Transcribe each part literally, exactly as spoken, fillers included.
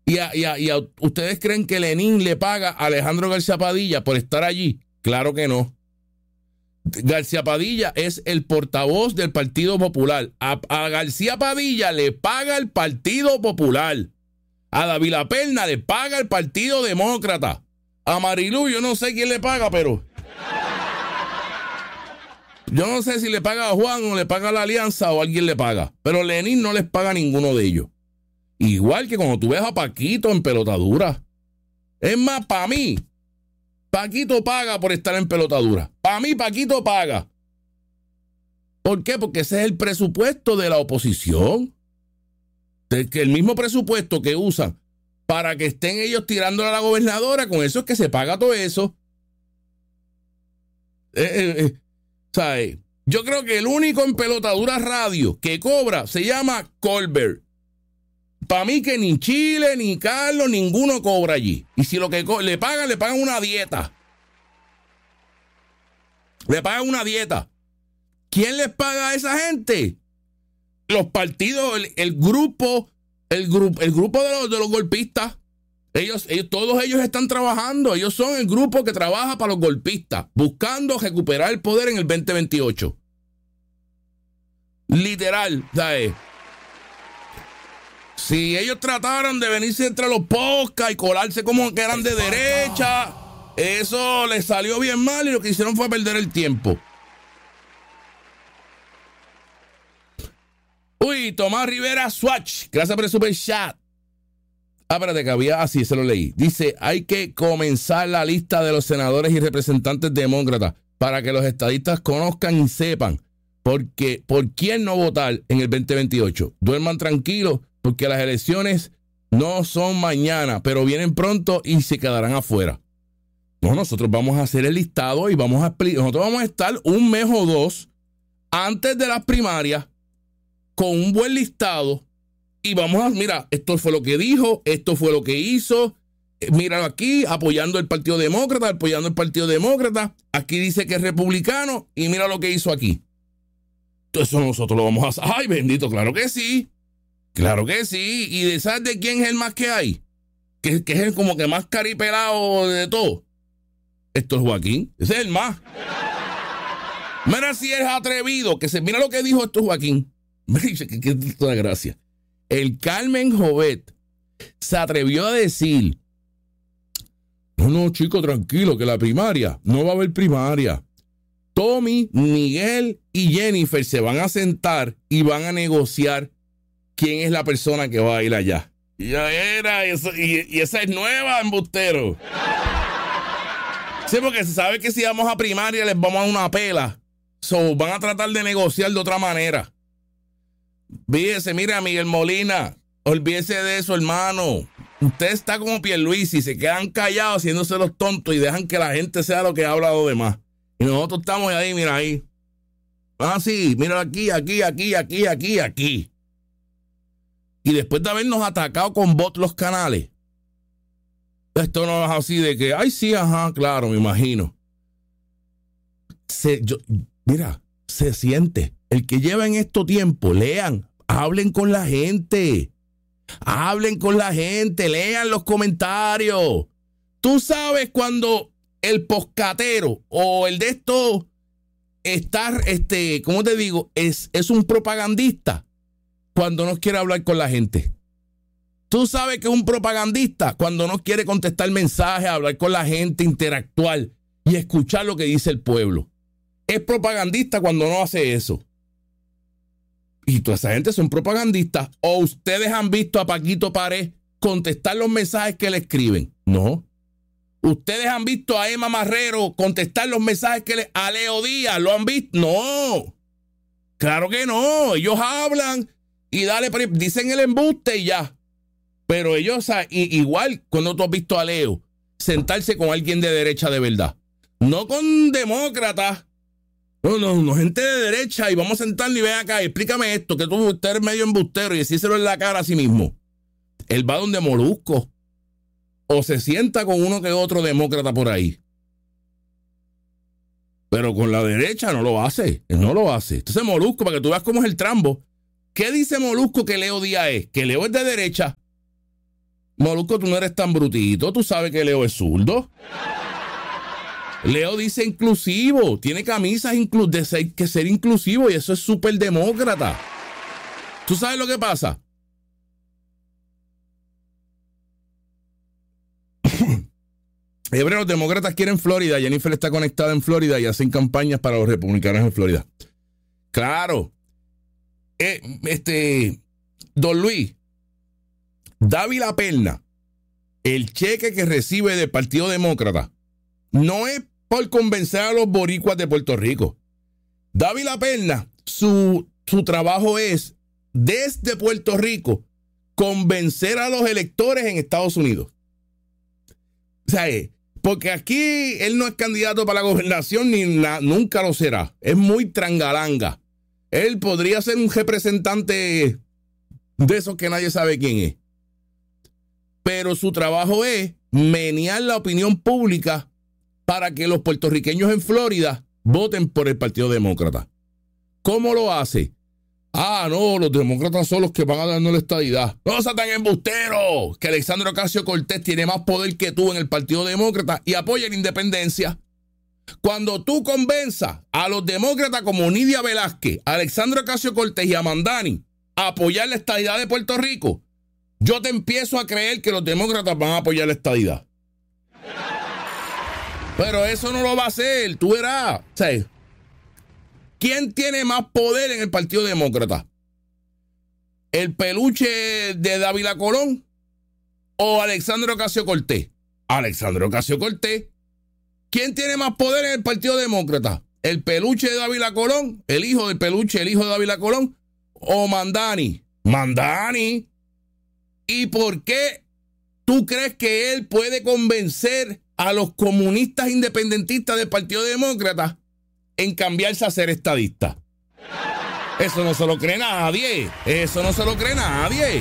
Y, a, y, a, y a, ¿ustedes creen que Lenín le paga a Alejandro García Padilla por estar allí? Claro que no. García Padilla es el portavoz del Partido Popular. A, a García Padilla le paga el Partido Popular. A David Laperna le paga el Partido Demócrata. A Marilú yo no sé quién le paga, pero... Yo no sé si le paga a Juan o le paga a la Alianza o alguien le paga. Pero Lenín no les paga a ninguno de ellos. Igual que cuando tú ves a Paquito en pelotadura. Es más, para mí, Paquito paga por estar en pelotadura. Para mí, Paquito paga. ¿Por qué? Porque ese es el presupuesto de la oposición. El, que el mismo presupuesto que usan para que estén ellos tirándole a la gobernadora, con eso es que se paga todo eso. Eh, eh, eh. ¿Sabe? Yo creo que el único en pelotadura radio que cobra se llama Colbert. Para mí que ni Chile, ni Carlos, ninguno cobra allí. Y si lo que co- le pagan, le pagan una dieta. Le pagan una dieta. ¿Quién les paga a esa gente? Los partidos, el, el grupo, el grupo, el grupo de los, de los golpistas. Ellos, ellos, todos ellos están trabajando. Ellos son el grupo que trabaja para los golpistas, buscando recuperar el poder en el veinte veintiocho. Literal, ¿sabes? Si ellos trataran de venirse entre los podcasts y colarse como que eran de derecha, eso les salió bien mal y lo que hicieron fue perder el tiempo. Uy, Tomás Rivera Swatch, gracias por el super chat. Ah, espérate, que había, así, ah, se lo leí. Dice, hay que comenzar la lista de los senadores y representantes demócratas para que los estadistas conozcan y sepan porque, por quién no votar en el veinte veintiocho. Duerman tranquilos porque las elecciones no son mañana, pero vienen pronto y se quedarán afuera. No, nosotros vamos a hacer el listado y vamos a explicar. Nosotros vamos a estar un mes o dos antes de las primarias con un buen listado. Y vamos a, mira, esto fue lo que dijo, esto fue lo que hizo. Eh, míralo aquí, apoyando el Partido Demócrata, apoyando el Partido Demócrata. Aquí dice que es republicano y mira lo que hizo aquí. Entonces eso nosotros lo vamos a hacer. Ay, bendito, claro que sí. Claro que sí. ¿Y de sabes de quién es el más que hay? Que, que es el como que más caripelado de todo. Esto es Joaquín. Ese es el más. Mira si es atrevido. Que se, mira lo que dijo esto Joaquín. Me dice que qué toda gracia. El Carmen Jovet se atrevió a decir, no, no, chico, tranquilo, que la primaria, no va a haber primaria. Tommy, Miguel y Jennifer se van a sentar y van a negociar quién es la persona que va a ir allá. Y ya era, eso, y, y esa es nueva, embustero. Sí, porque se sabe que si vamos a primaria les vamos a dar una pela. So, van a tratar de negociar de otra manera. Fíjese, mira, Miguel Molina, olvídese de eso, hermano. Usted está como Pierluisi, se quedan callados haciéndose los tontos y dejan que la gente sea lo que habla lo demás. Y nosotros estamos ahí, mira ahí. Ah, sí, mira aquí, aquí, aquí, aquí, aquí, aquí. Y después de habernos atacado con bots los canales, esto no es así de que, ay, sí, ajá, claro, me imagino. Se, yo, mira, se siente. El que lleva en esto tiempo, lean, hablen con la gente, hablen con la gente, lean los comentarios. Tú sabes cuando el poscatero o el de esto está, este, ¿cómo te digo? Es, es un propagandista cuando no quiere hablar con la gente. Tú sabes que es un propagandista cuando no quiere contestar mensajes, hablar con la gente, interactuar y escuchar lo que dice el pueblo. Es propagandista cuando no hace eso. Y toda esa gente son propagandistas. ¿O ustedes han visto a Paquito Pared contestar los mensajes que le escriben? No. ¿Ustedes han visto a Emma Marrero contestar los mensajes que le... a Leo Díaz? ¿Lo han visto? No. Claro que no. Ellos hablan y dale, dicen el embuste y ya. Pero ellos, o sea, igual cuando tú has visto a Leo sentarse con alguien de derecha de verdad. No con demócratas. No, no, no, gente de derecha y vamos a sentarnos y ven acá, explícame esto, que tú usted eres medio embustero y decírselo en la cara a sí mismo. Él va donde Molusco o se sienta con uno que otro demócrata por ahí. Pero con la derecha no lo hace, él no lo hace. Entonces Molusco, para que tú veas cómo es el trambo, ¿qué dice Molusco que Leo Díaz es? Que Leo es de derecha. Molusco, tú no eres tan brutito, tú sabes que Leo es zurdo. Leo dice inclusivo, tiene camisas inclu- de ser, que ser inclusivo y eso es súper demócrata. ¿Tú sabes lo que pasa? Hebreo, los demócratas quieren Florida. Jennifer está conectada en Florida y hacen campañas para los republicanos en Florida. Claro. Eh, este, Don Luis, Dávila Perna, el cheque que recibe del Partido Demócrata, no es por convencer a los boricuas de Puerto Rico. Dávila Perna, su, su trabajo es, desde Puerto Rico, convencer a los electores en Estados Unidos. O sea, porque aquí él no es candidato para la gobernación ni la, nunca lo será. Es muy trangalanga. Él podría ser un representante de esos que nadie sabe quién es. Pero su trabajo es menear la opinión pública para que los puertorriqueños en Florida voten por el Partido Demócrata. ¿Cómo lo hace? Ah, no, los demócratas son los que van a darnos la estadidad. No seas tan embustero, que Alexandria Ocasio-Cortez tiene más poder que tú en el Partido Demócrata y apoya la independencia. Cuando tú convenzas a los demócratas como Nidia Velázquez, Alexandria Ocasio-Cortez y a Mamdani a apoyar la estadidad de Puerto Rico, yo te empiezo a creer que los demócratas van a apoyar la estadidad. Pero eso no lo va a hacer, tú verás. O sea, ¿quién tiene más poder en el Partido Demócrata? ¿El peluche de Dávila Colón o Alexandria Ocasio-Cortez? Alexandria Ocasio-Cortez. ¿Quién tiene más poder en el Partido Demócrata? ¿El peluche de Dávila Colón? ¿El hijo del peluche, el hijo de Dávila Colón? ¿O Mamdani? Mamdani. ¿Y por qué tú crees que él puede convencer a los comunistas independentistas del Partido Demócrata en cambiarse a ser estadista? Eso no se lo cree nadie. Eso no se lo cree nadie.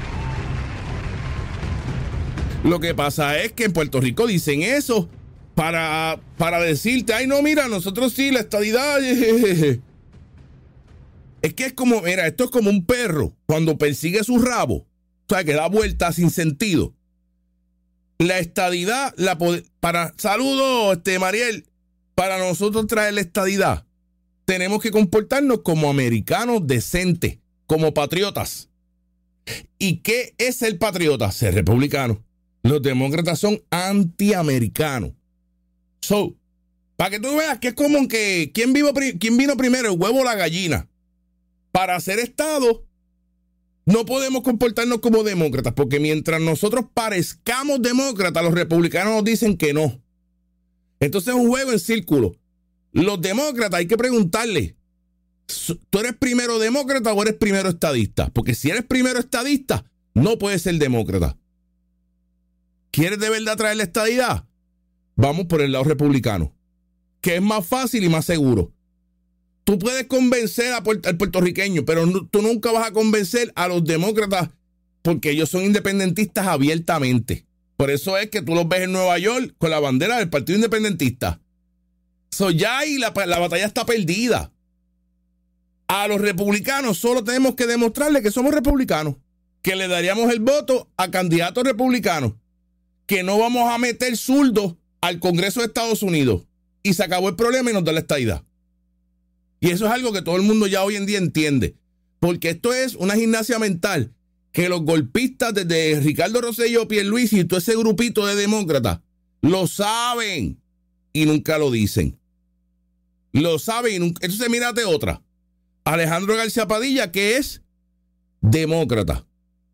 Lo que pasa es que en Puerto Rico dicen eso para, para decirte, ay, no, mira, nosotros sí, la estadidad. Es que es como, mira, esto es como un perro cuando persigue su rabo, o sea, que da vueltas sin sentido. La estadidad, la para, saludos, este, Mariel, para nosotros traer la estadidad, tenemos que comportarnos como americanos decentes, como patriotas. ¿Y qué es el patriota? Ser republicano. Los demócratas son antiamericanos. So, para que tú veas que es como que, ¿quién, vivo, ¿quién vino primero, el huevo o la gallina? Para ser Estado, no podemos comportarnos como demócratas, porque mientras nosotros parezcamos demócratas, los republicanos nos dicen que no. Entonces es un juego en círculo. Los demócratas hay que preguntarle, ¿tú eres primero demócrata o eres primero estadista? Porque si eres primero estadista, no puedes ser demócrata. ¿Quieres de verdad traer la estadidad? Vamos por el lado republicano, que es más fácil y más seguro. Tú puedes convencer al puertorriqueño, pero no, tú nunca vas a convencer a los demócratas porque ellos son independentistas abiertamente. Por eso es que tú los ves en Nueva York con la bandera del Partido Independentista. So, ya ahí la, la batalla está perdida. A los republicanos solo tenemos que demostrarle que somos republicanos, que le daríamos el voto a candidatos republicanos, que no vamos a meter zurdos al Congreso de Estados Unidos. Y se acabó el problema y nos da la estadidad. Y eso es algo que todo el mundo ya hoy en día entiende. Porque esto es una gimnasia mental que los golpistas desde Ricardo Rosselló, Pierluisi y todo ese grupito de demócratas lo saben y nunca lo dicen. Lo saben y nunca. Entonces mírate otra. Alejandro García Padilla, que es demócrata.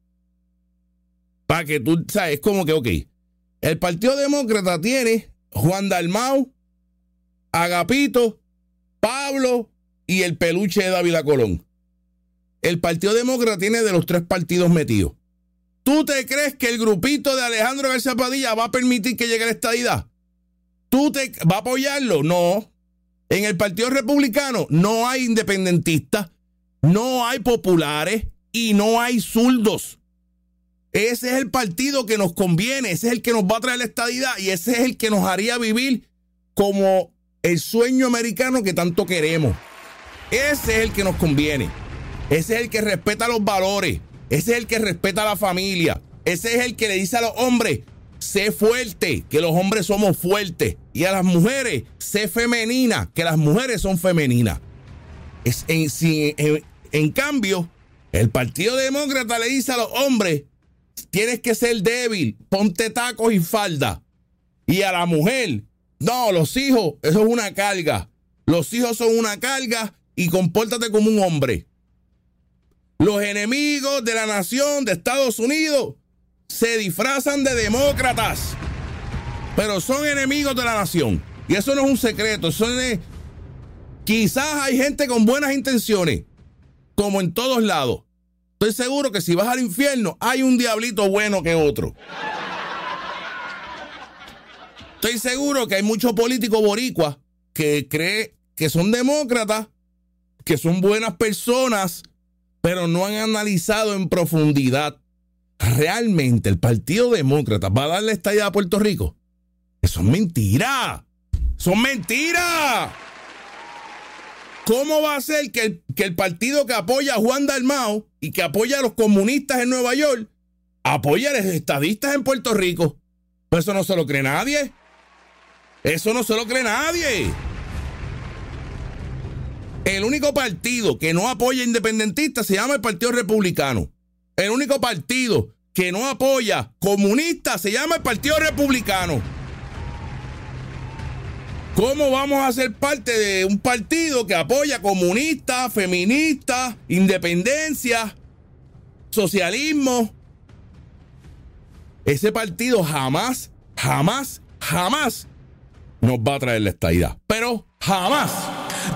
Para que tú sabes, es como que, ok, el Partido Demócrata tiene Juan Dalmau, Agapito, Pablo y el peluche de Dávila Colón. El Partido Demócrata tiene de los tres partidos metidos. ¿Tú te crees que el grupito de Alejandro García Padilla va a permitir que llegue a la estadidad? ¿Tú te va a apoyarlo? No. En el Partido Republicano no hay independentistas, no hay populares y no hay zurdos. Ese es el partido que nos conviene, ese es el que nos va a traer la estadidad y ese es el que nos haría vivir como el sueño americano que tanto queremos. Ese es el que nos conviene. Ese es el que respeta los valores. Ese es el que respeta a la familia. Ese es el que le dice a los hombres, sé fuerte, que los hombres somos fuertes. Y a las mujeres, sé femenina, que las mujeres son femeninas. Es en, si, en, en cambio, el Partido Demócrata le dice a los hombres, tienes que ser débil, ponte tacos y falda. Y a la mujer, no, los hijos, eso es una carga. Los hijos son una carga y compórtate como un hombre. Los enemigos de la nación de Estados Unidos se disfrazan de demócratas, pero son enemigos de la nación. Y eso no es un secreto. Eso es, quizás hay gente con buenas intenciones, como en todos lados. Estoy seguro que si vas al infierno, hay un diablito bueno que otro. Estoy seguro que hay muchos políticos boricuas que creen que son demócratas, que son buenas personas, pero no han analizado en profundidad. ¿Realmente el Partido Demócrata va a darle estadía a Puerto Rico? Eso es mentira. ¡Son mentiras! ¿Cómo va a ser que el, que el partido que apoya a Juan Dalmau y que apoya a los comunistas en Nueva York apoya a los estadistas en Puerto Rico? Pues eso no se lo cree nadie. Eso no se lo cree nadie. El único partido que no apoya a independentistas se llama el Partido Republicano. El único partido que no apoya comunistas se llama el Partido Republicano. ¿Cómo vamos a ser parte de un partido que apoya comunistas, feministas, independencia, socialismo? Ese partido jamás, jamás, jamás nos va a traer la estadidad. Pero jamás.